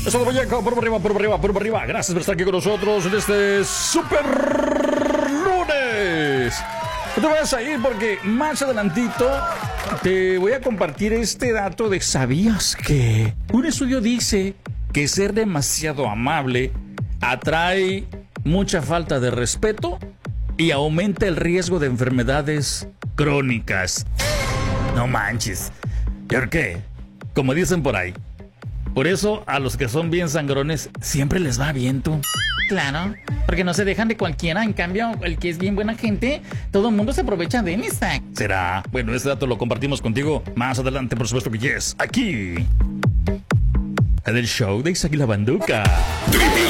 Eso de Vallejo, por arriba, por arriba, por arriba. Gracias por estar aquí con nosotros en este super lunes. No te vayas a ir porque más adelantito te voy a compartir este dato de ¿sabías que? Un estudio dice que ser demasiado amable atrae mucha falta de respeto y aumenta el riesgo de enfermedades crónicas. No manches. ¿Por qué? Como dicen por ahí. Por eso a los que son bien sangrones siempre les va bien, tú. Claro, porque no se dejan de cualquiera. En cambio, el que es bien buena gente, todo el mundo se aprovecha de él, Isaac. ¿Será? Bueno, este dato lo compartimos contigo más adelante, por supuesto que yes. Aquí. En el show de Isaac y la Banduca.